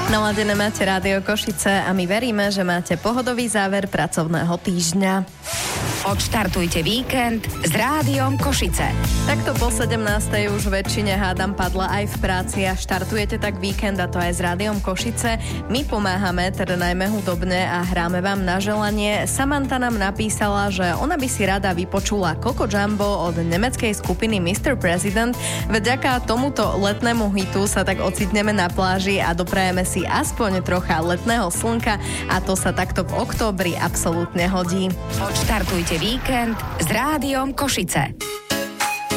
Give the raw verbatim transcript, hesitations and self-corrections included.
Naladené máte Rádio Košice a my veríme, že máte pohodový záver pracovného týždňa. Odštartujte víkend s Rádiom Košice. Takto po sedemnástej už väčšine hádam padla aj v práci a štartujete tak víkend, a to aj s Rádiom Košice. My pomáhame, teda najmä hudobne, a hráme vám na želanie. Samantha nám napísala, že ona by si rada vypočula Coco Jumbo od nemeckej skupiny mister President. Vďaka tomuto letnému hitu sa tak ocitneme na pláži a doprajeme si aspoň trocha letného slnka, a to sa takto v októbri absolútne hodí. Odštartujte víkend s Rádiom Košice.